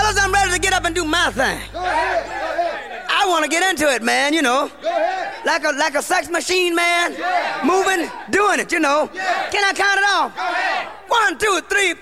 Fellas, I'm ready to get up and do my thing. Go ahead. Go ahead. I want to get into it, man, you know. Go ahead. Like a sex machine, man. Yeah. Moving, doing it, you know. Yeah. Can I count it off? Go ahead. 1, 2, 3.